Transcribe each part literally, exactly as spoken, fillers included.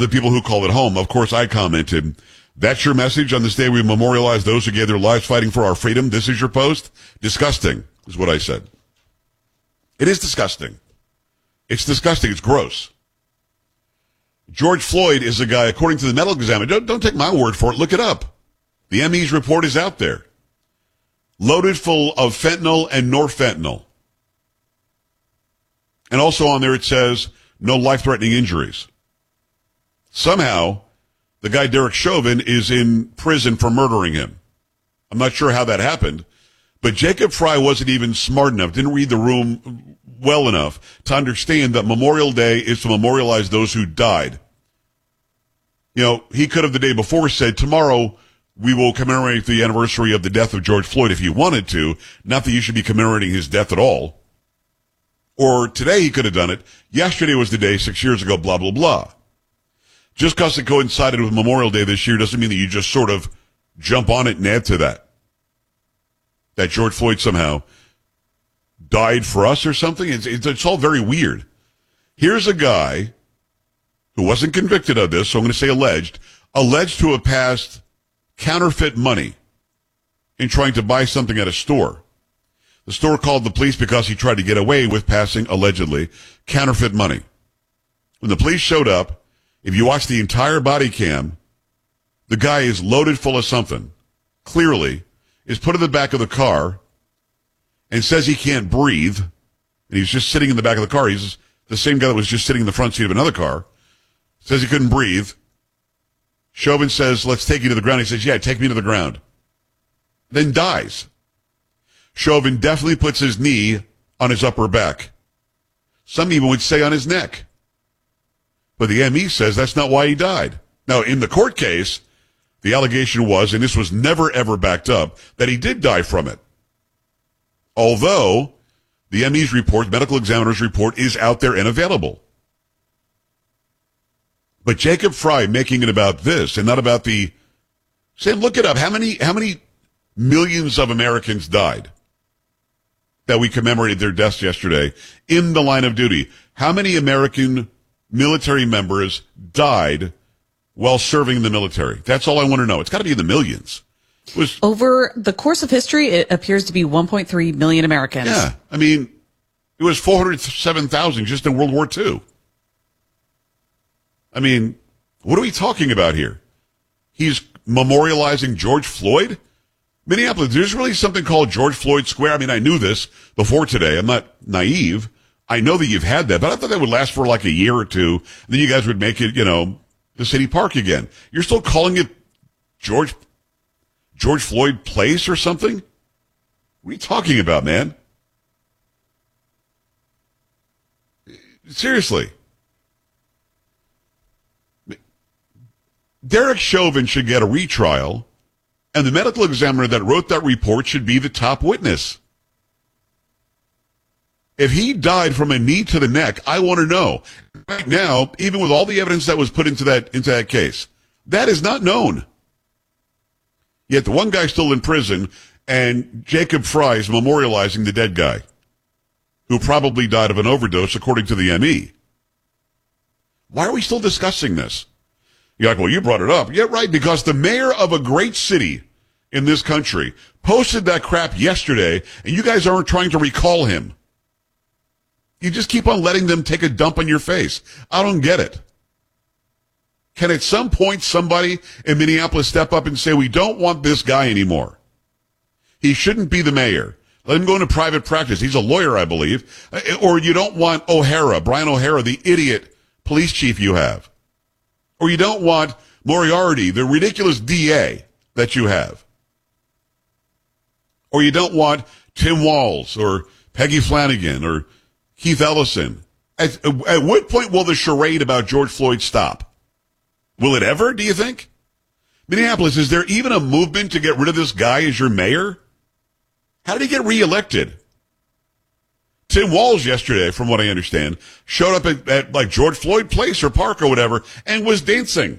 the people who call it home. Of course, I commented, that's your message on this day we memorialize those who gave their lives fighting for our freedom. This is your post? Disgusting, is what I said. It is disgusting. It's disgusting. It's gross. George Floyd is a guy, according to the medical examiner, don't, don't take my word for it, look it up. The M E's report is out there. Loaded full of fentanyl and norfentanyl. And also on there it says, no life-threatening injuries. Somehow, the guy Derek Chauvin is in prison for murdering him. I'm not sure how that happened, but Jacob Frey wasn't even smart enough, didn't read the room well enough to understand that Memorial Day is to memorialize those who died. You know, he could have the day before said, tomorrow we will commemorate the anniversary of the death of George Floyd if he wanted to, not that you should be commemorating his death at all. Or today he could have done it. Yesterday was the day, six years ago, blah, blah, blah. Just because it coincided with Memorial Day this year doesn't mean that you just sort of jump on it and add to that. That George Floyd somehow died for us or something. It's, it's, it's all very weird. Here's a guy who wasn't convicted of this, so I'm going to say alleged, alleged to have passed counterfeit money in trying to buy something at a store. The store called the police because he tried to get away with passing, allegedly, counterfeit money. When the police showed up, if you watch the entire body cam, the guy is loaded full of something. Clearly, is put in the back of the car and says he can't breathe. And he's just sitting in the back of the car. He's the same guy that was just sitting in the front seat of another car. Says he couldn't breathe. Chauvin says, let's take you to the ground. He says, yeah, take me to the ground. Then dies. Chauvin definitely puts his knee on his upper back. Some even would say on his neck. But the M E says that's not why he died. Now, in the court case, the allegation was, and this was never ever backed up, that he did die from it. Although the M E's report, medical examiner's report, is out there and available. But Jacob Frey making it about this and not about the, Sam, look it up. How many, how many millions of Americans died that we commemorated their deaths yesterday in the line of duty? How many American military members died while serving in the military? That's all I want to know. It's got to be in the millions. It was, over the course of history, it appears to be one point three million Americans. Yeah. I mean, it was four hundred seven thousand just in World War Two. I mean, what are we talking about here? He's memorializing George Floyd? Minneapolis, there's really something called George Floyd Square. I mean, I knew this before today. I'm not naive. I know that you've had that, but I thought that would last for like a year or two. And then you guys would make it, you know, the city park again. You're still calling it George, George Floyd Place or something? What are you talking about, man? Seriously. Derek Chauvin should get a retrial, and the medical examiner that wrote that report should be the top witness. If he died from a knee to the neck, I want to know. Right now, even with all the evidence that was put into that into that case, that is not known. Yet the one guy's still in prison, and Jacob Frey is memorializing the dead guy, who probably died of an overdose, according to the M E. Why are we still discussing this? You're like, well, you brought it up. Yeah, right, because the mayor of a great city in this country posted that crap yesterday, and you guys aren't trying to recall him. You just keep on letting them take a dump on your face. I don't get it. Can at some point somebody in Minneapolis step up and say, we don't want this guy anymore? He shouldn't be the mayor. Let him go into private practice. He's a lawyer, I believe. Or you don't want O'Hara, Brian O'Hara, the idiot police chief you have. Or you don't want Moriarty, the ridiculous D A that you have. Or you don't want Tim Walz or Peggy Flanagan or Keith Ellison. At, at what point will the charade about George Floyd stop? Will it ever, do you think? Minneapolis, is there even a movement to get rid of this guy as your mayor? How did he get reelected? Tim Walz yesterday, from what I understand, showed up at, at like George Floyd Place or Park or whatever and was dancing.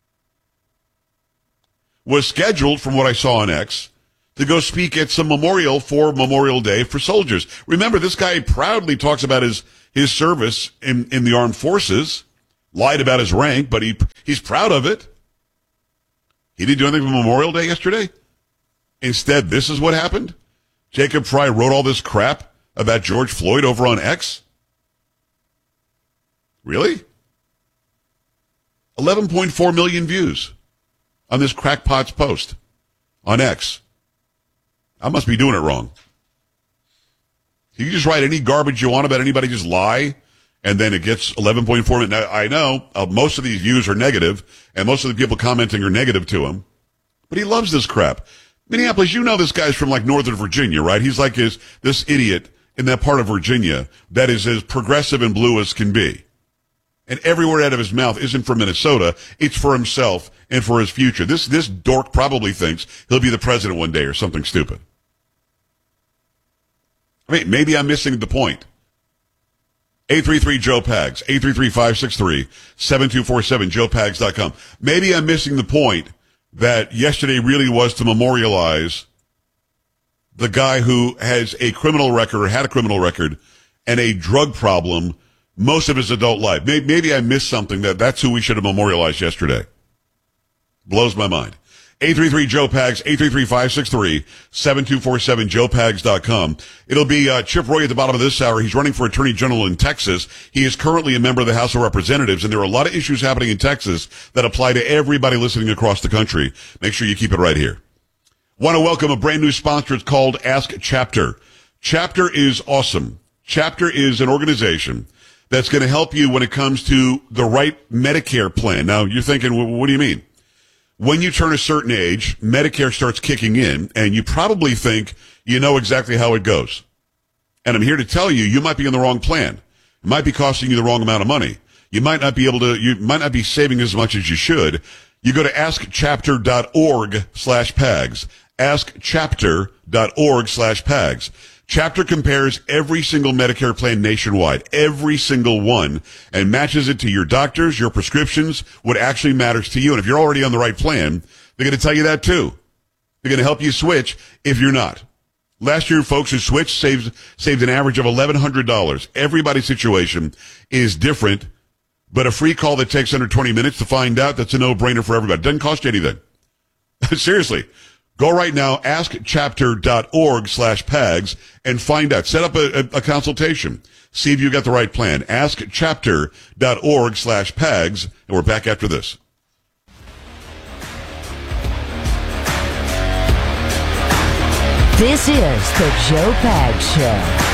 Was scheduled, from what I saw on X, to go speak at some memorial for Memorial Day for soldiers. Remember, this guy proudly talks about his, his service in, in the armed forces, lied about his rank, but he, He's proud of it. He didn't do anything for Memorial Day yesterday. Instead, this is what happened. Jacob Fry wrote all this crap about George Floyd over on X. Really? eleven point four million views on this crackpot's post on X. I must be doing it wrong. You just write any garbage you want about anybody, just lie, and then it gets eleven point four. Now, I know uh, most of these views are negative, and most of the people commenting are negative to him, but he loves this crap. Minneapolis, you know this guy's from like Northern Virginia, right? He's like his, this idiot in that part of Virginia that is as progressive and blue as can be. And every word out of his mouth isn't for Minnesota. It's for himself and for his future. This, this dork probably thinks he'll be the president one day or something stupid. I mean, maybe I'm missing the point. eight three three Joe Pags, eight three three, five six three, seven two four seven, joe pags dot com. Maybe I'm missing the point that yesterday really was to memorialize the guy who has a criminal record or had a criminal record and a drug problem most of his adult life. Maybe, maybe I missed something that that's who we should have memorialized yesterday. Blows my mind. eight three three Joe Pags, eight three three, five six three, seven two four seven, joe pags dot com. It'll be uh, Chip Roy at the bottom of this hour. He's running for Attorney General in Texas. He is currently a member of the House of Representatives, and there are a lot of issues happening in Texas that apply to everybody listening across the country. Make sure you keep it right here. Want to welcome a brand new sponsor. It's called Ask Chapter. Chapter is awesome. Chapter is an organization that's going to help you when it comes to the right Medicare plan. Now, you're thinking, what do you mean? When you turn a certain age, Medicare starts kicking in, and you probably think you know exactly how it goes. And I'm here to tell you, you might be in the wrong plan. It might be costing you the wrong amount of money. You might not be able to, you might not be saving as much as you should. You go to askchapter.org slash pags. askchapter.org slash pags. Chapter compares every single Medicare plan nationwide, every single one, and matches it to your doctors, your prescriptions, what actually matters to you. And if you're already on the right plan, they're going to tell you that too. They're going to help you switch if you're not. Last year, folks who switched saved, saved an average of eleven hundred dollars. Everybody's situation is different, but a free call that takes under twenty minutes to find out, that's a no-brainer for everybody. It doesn't cost you anything. Seriously. Go right now, askchapter.org slash pags, and find out. Set up a, a, a consultation. See if you got the right plan. askchapter.org slash pags, and we're back after this. This is the Joe Pags Show.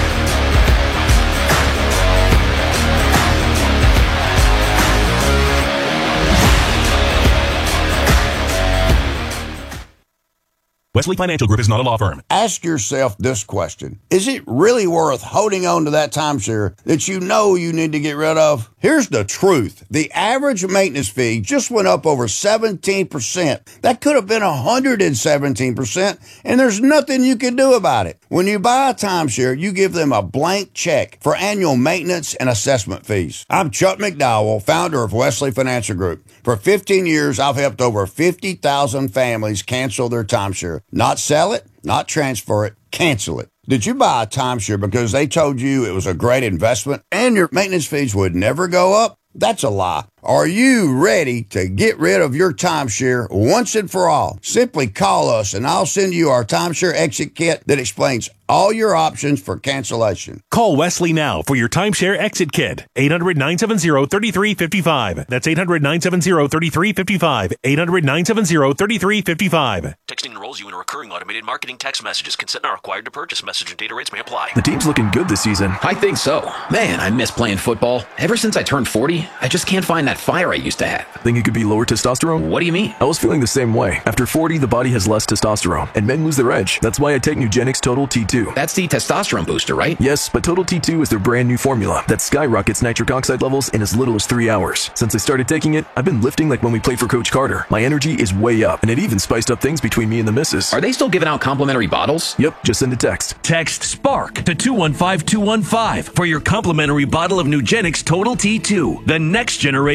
Wesley Financial Group is not a law firm. Ask yourself this question. Is it really worth holding on to that timeshare that you know you need to get rid of? Here's the truth. The average maintenance fee just went up over seventeen percent. That could have been one hundred seventeen percent, and there's nothing you can do about it. When you buy a timeshare, you give them a blank check for annual maintenance and assessment fees. I'm Chuck McDowell, founder of Wesley Financial Group. For fifteen years, I've helped over fifty thousand families cancel their timeshare. Not sell it, not transfer it, cancel it. Did you buy a timeshare because they told you it was a great investment and your maintenance fees would never go up? That's a lie. Are you ready to get rid of your timeshare once and for all? Simply call us and I'll send you our timeshare exit kit that explains all your options for cancellation. Call Wesley now for your timeshare exit kit. eight hundred, nine seven zero, three three five five. That's eight hundred, nine seven zero, three three five five. eight hundred, nine seven zero, three three five five. Texting enrolls you in a recurring automated marketing text messages. Consent not required to purchase. Message and data rates may apply. The team's looking good this season. I think so. Man, I miss playing football. Ever since I turned forty, I just can't find that fire I used to have. Think it could be lower testosterone? What do you mean? I was feeling the same way. After forty, the body has less testosterone, and men lose their edge. That's why I take Nugenix Total T two. That's the testosterone booster, right? Yes, but Total T two is their brand new formula that skyrockets nitric oxide levels in as little as three hours. Since I started taking it, I've been lifting like when we played for Coach Carter. My energy is way up, and it even spiced up things between me and the missus. Are they still giving out complimentary bottles? Yep, just send a text. Text SPARK to two one five two one five for your complimentary bottle of Nugenix Total T two, the next generation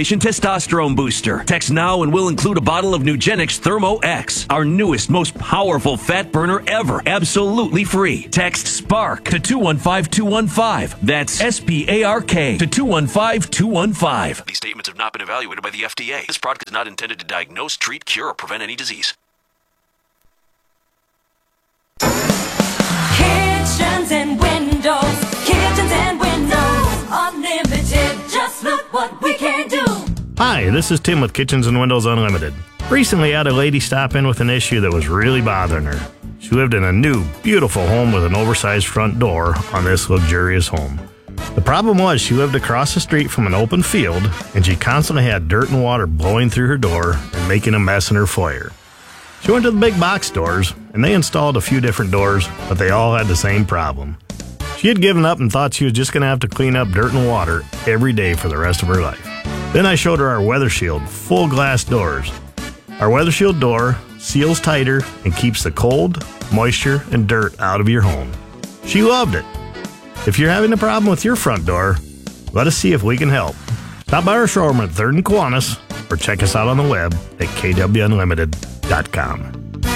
Generation Testosterone Booster. Text now and we'll include a bottle of Nugenix Thermo X, our newest, most powerful fat burner ever, absolutely free. Text SPARK to two one five two one five. That's S P A R K to two one five two one five. These statements have not been evaluated by the F D A. This product is not intended to diagnose, treat, cure, or prevent any disease. Kitchens and windows, kitchens and windows, unlimited. Just look what we can do. Hi, this is Tim with Kitchens and Windows Unlimited. Recently, I had a lady stop in with an issue that was really bothering her. She lived in a new, beautiful home with an oversized front door on this luxurious home. The problem was she lived across the street from an open field, and she constantly had dirt and water blowing through her door and making a mess in her foyer. She went to the big box stores, and they installed a few different doors, but they all had the same problem. She had given up and thought she was just going to have to clean up dirt and water every day for the rest of her life. Then I showed her our Weather Shield full glass doors. Our Weather Shield door seals tighter and keeps the cold, moisture, and dirt out of your home. She loved it. If you're having a problem with your front door, let us see if we can help. Stop by our showroom at third and Kiwanis, or check us out on the web at k w unlimited dot com.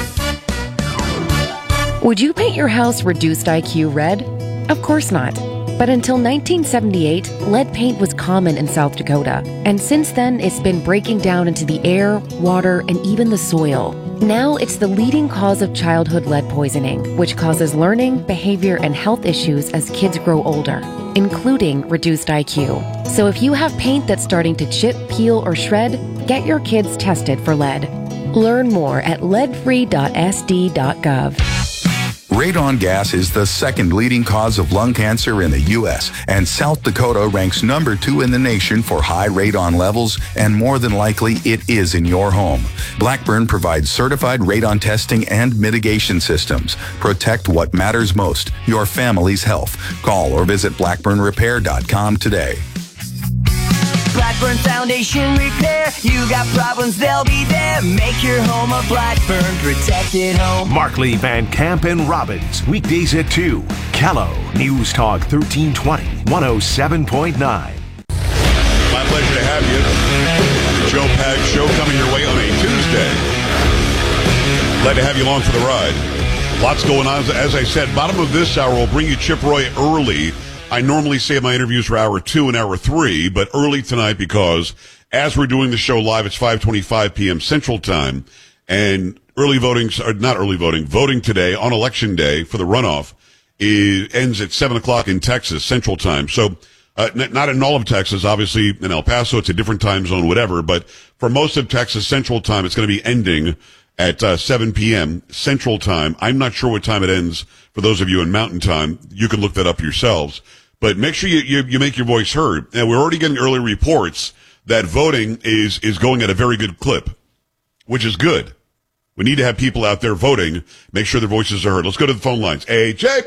Would you paint your house reduced I Q red? Of course not. But until nineteen seventy-eight, lead paint was common in South Dakota. And since then, it's been breaking down into the air, water, and even the soil. Now it's the leading cause of childhood lead poisoning, which causes learning, behavior, and health issues as kids grow older, including reduced I Q. So if you have paint that's starting to chip, peel, or shred, get your kids tested for lead. Learn more at lead free dot s d dot gov. Radon gas is the second leading cause of lung cancer in the U S, and South Dakota ranks number two in the nation for high radon levels, and more than likely it is in your home. Blackburn provides certified radon testing and mitigation systems. Protect what matters most, your family's health. Call or visit blackburn repair dot com today. Blackburn Foundation Repair. You got problems, they'll be there. Make your home a Blackburn protected home. Markley, Van Camp, and Robbins. Weekdays at two. Callow, News Talk thirteen twenty, one oh seven point nine. My pleasure to have you. The Joe Pags Show coming your way on a Tuesday. Glad to have you along for the ride. Lots going on. As I said, bottom of this hour, we'll bring you Chip Roy early. I normally save my interviews for hour two and hour three, but early tonight because as we're doing the show live, it's five twenty-five p.m. Central Time, and early voting, or not early voting, voting today on Election Day for the runoff is, ends at seven o'clock in Texas, Central Time. So uh, n- not in all of Texas, obviously in El Paso, it's a different time zone, whatever, but for most of Texas, Central Time, it's going to be ending at uh, seven p.m. Central Time. I'm not sure what time it ends for those of you in Mountain Time. You can look that up yourselves. But make sure you, you, you make your voice heard. And we're already getting early reports that voting is, is going at a very good clip, which is good. We need to have people out there voting, make sure their voices are heard. Let's go to the phone lines. Hey, Jake.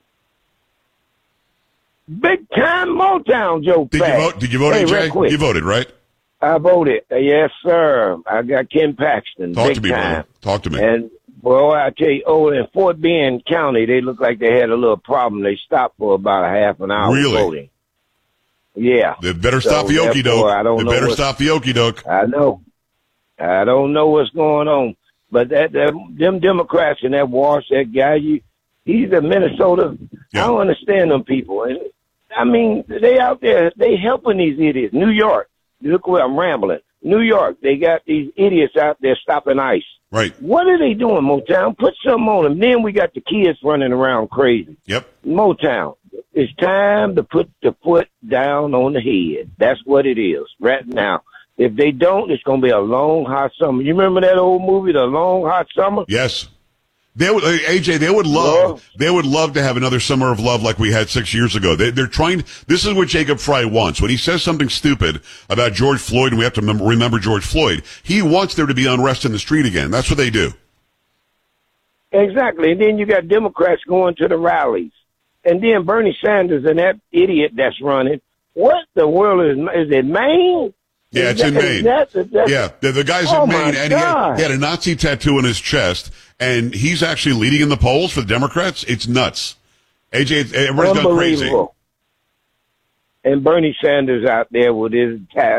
Big time Motown, Joe. Did you vote? Did you vote, hey, A J? You voted, right? I voted. Yes, sir. I got Ken Paxton. Talk big to me, time. brother. Talk to me. And, well, I tell you, oh, in Fort Bend County, they look like they had a little problem. They stopped for about a half an hour really? voting. Yeah. They better so stop the okie doke. I don't they know better what, stop the okie doke. I know. I don't know what's going on. But that, that them Democrats and that Walsh, that guy, you, he's a Minnesota. Yeah. I don't understand them people. And I mean, they out there, they helping these idiots. New York. Look where I'm rambling. New York, they got these idiots out there stopping ICE. Right. What are they doing, Motown? Put something on them. Then we got the kids running around crazy. Yep. Motown, it's time to put the foot down on the head. That's what it is right now. If they don't, it's going to be a long, hot summer. You remember that old movie, The Long Hot Summer? Yes. They would, A J, they would love, love, they would love to have another summer of love like we had six years ago. They, they're trying, this is what Jacob Fry wants. When he says something stupid about George Floyd, and we have to remember, remember George Floyd, he wants there to be unrest in the street again. That's what they do. Exactly. And then you got Democrats going to the rallies. And then Bernie Sanders and that idiot that's running. What the world is, is it Maine? Yeah, it's that, in Maine. That, that, yeah, the, the guy's oh in Maine, and he had, he had a Nazi tattoo on his chest, and he's actually leading in the polls for the Democrats. It's nuts. A J, everybody's gone crazy. And Bernie Sanders out there with his tab.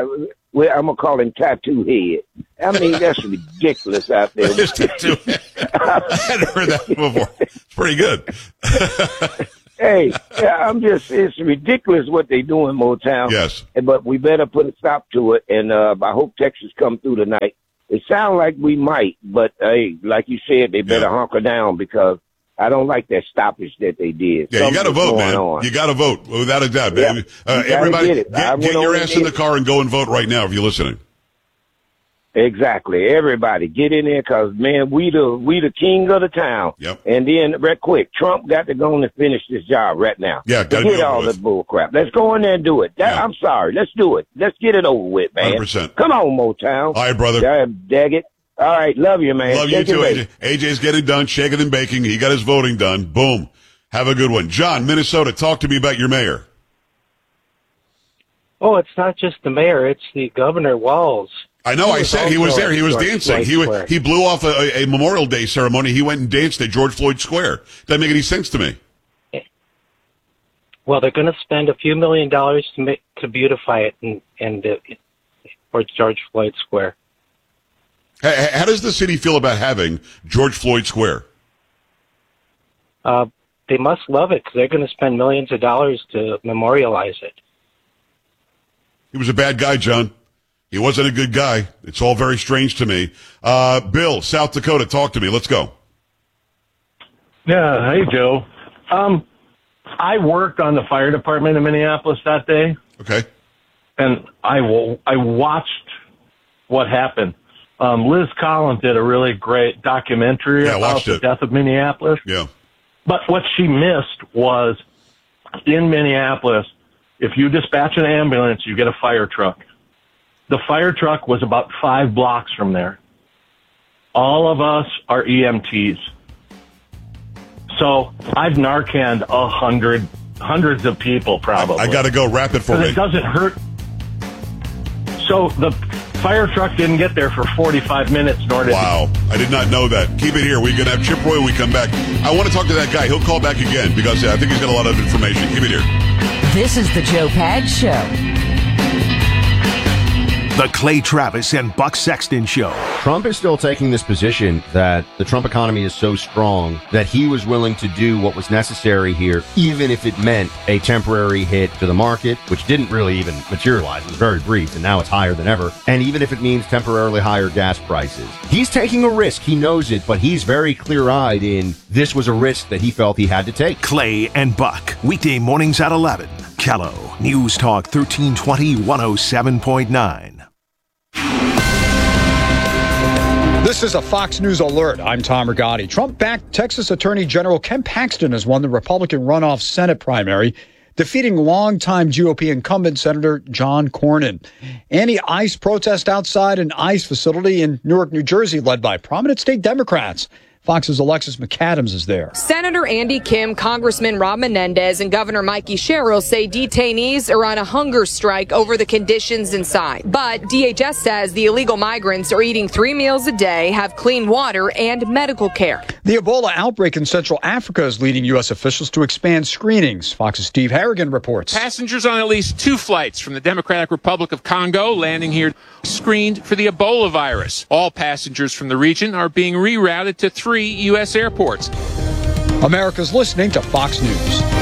Well, I'm gonna call him Tattoo Head. I mean, that's ridiculous out there. Tattoo Head. I hadn't heard that before. It's pretty good. Hey, I'm just, it's ridiculous what they do in Motown. Yes. But we better put a stop to it, and uh, I hope Texas come through tonight. It sounds like we might, but, hey, like you said, they better yeah. hunker down because I don't like that stoppage that they did. Yeah, Something you got to vote, man. On. You got to vote, without a doubt. Yeah. Uh, everybody, get, get, get your ass in the car and go and vote right now if you're listening. Exactly. Everybody get in there because, man, we the we the king of the town. Yep. And then, right quick, Trump got to go and finish this job right now. Yeah, got to get all this bull crap. Let's go in there and do it. That, yeah. I'm sorry. Let's do it. Let's get it over with, man. one hundred percent. Come on, Motown. All right, brother. Dag it. All right. Love you, man. Love Take you too, it, A J. A J's getting done, shaking and baking. He got his voting done. Boom. Have a good one. John, Minnesota, talk to me about your mayor. Oh, it's not just the mayor. It's the Governor Walz. I know. I said he was there. He was dancing. He was, he blew off a, a Memorial Day ceremony. He went and danced at George Floyd Square. Doesn't make any sense to me. Well, they're going to spend a few million dollars to make, to beautify it and and uh, for George Floyd Square. How, how does the city feel about having George Floyd Square? Uh, they must love it because they're going to spend millions of dollars to memorialize it. He was a bad guy, John. He wasn't a good guy. It's all very strange to me. Uh, Bill, South Dakota, talk to me. Let's go. Yeah. Hey, Joe. Um, I worked on the fire department in Minneapolis that day. Okay. And I, w- I watched what happened. Um, Liz Collins did a really great documentary yeah, about the it. death of Minneapolis. Yeah. But what she missed was in Minneapolis, if you dispatch an ambulance, you get a fire truck. The fire truck was about five blocks from there. All of us are E M Ts. So I've Narcaned a hundred, hundreds of people probably. I, I got to go. Wrap it for me. It doesn't hurt. So the fire truck didn't get there for forty-five minutes, nor did Wow. I did not know that. Keep it here. We're going to have Chip Roy when we come back. I want to talk to that guy. He'll call back again because I think he's got a lot of information. Keep it here. This is the Joe Pags Show. The Clay Travis and Buck Sexton Show. Trump is still taking this position that the Trump economy is so strong that he was willing to do what was necessary here, even if it meant a temporary hit to the market, which didn't really even materialize. It was very brief, and now it's higher than ever. And even if it means temporarily higher gas prices. He's taking a risk. He knows it, but he's very clear-eyed in this was a risk that he felt he had to take. Clay and Buck, weekday mornings at eleven. Callow, News Talk thirteen twenty, one oh seven point nine. This is a Fox News alert. I'm Tom Rigotti. Trump-backed Texas Attorney General Ken Paxton has won the Republican runoff Senate primary, defeating longtime G O P incumbent Senator John Cornyn. Anti-ICE protest outside an ICE facility in Newark, New Jersey, led by prominent state Democrats. Fox's Alexis McAdams is there. Senator Andy Kim, Congressman Rob Menendez, and Governor Mikey Sherrill say detainees are on a hunger strike over the conditions inside. But D H S says the illegal migrants are eating three meals a day, have clean water, and medical care. The Ebola outbreak in Central Africa is leading U S officials to expand screenings. Fox's Steve Harrigan reports. Passengers on at least two flights from the Democratic Republic of Congo landing here screened for the Ebola virus. All passengers from the region are being rerouted to three U S airports. America's listening to Fox News.